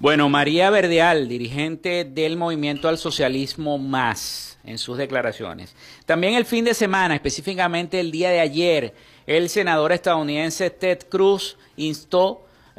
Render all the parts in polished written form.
Bueno, María Verdeal, dirigente del Movimiento al Socialismo Más, en sus declaraciones. También el fin de semana, específicamente el día de ayer, el senador estadounidense Ted Cruz instó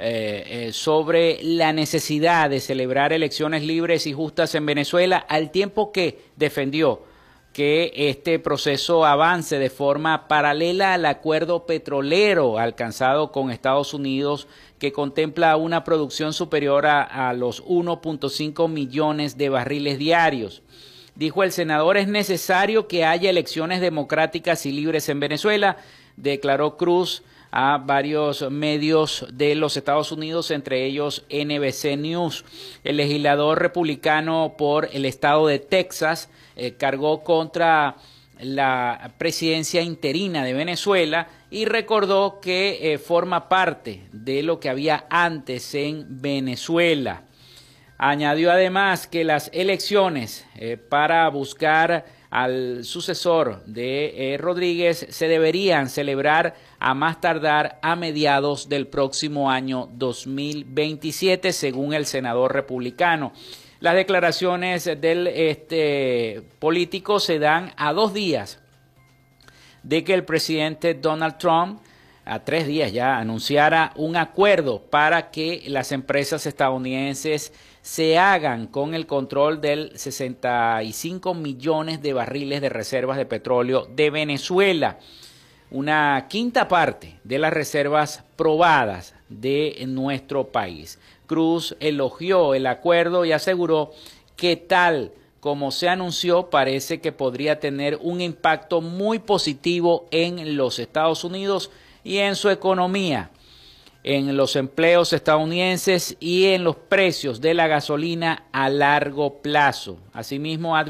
sobre la necesidad de celebrar elecciones libres y justas en Venezuela, al tiempo que defendió que este proceso avance de forma paralela al acuerdo petrolero alcanzado con Estados Unidos, que contempla una producción superior a los 1.5 millones de barriles diarios. Dijo el senador: es necesario que haya elecciones democráticas y libres en Venezuela, declaró Cruz a varios medios de los Estados Unidos, entre ellos NBC News. El legislador republicano por el estado de Texas cargó contra la presidencia interina de Venezuela y recordó que forma parte de lo que había antes en Venezuela. Añadió además que las elecciones para buscar al sucesor de Rodríguez se deberían celebrar a más tardar a mediados del próximo año 2027, según el senador republicano. Las declaraciones del político se dan a 2 días de que el presidente Donald Trump, a 3 días ya, anunciara un acuerdo para que las empresas estadounidenses se hagan con el control del 65 millones de barriles de reservas de petróleo de Venezuela, una quinta parte de las reservas probadas de nuestro país. Cruz elogió el acuerdo y aseguró que tal como se anunció, parece que podría tener un impacto muy positivo en los Estados Unidos y en su economía, en los empleos estadounidenses y en los precios de la gasolina a largo plazo. Asimismo,